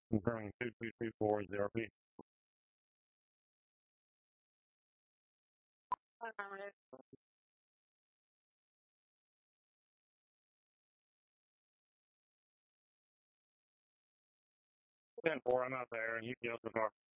Confirming 2224 ZRP. Affirmative. 10-4, I'm out there, and you feel so far.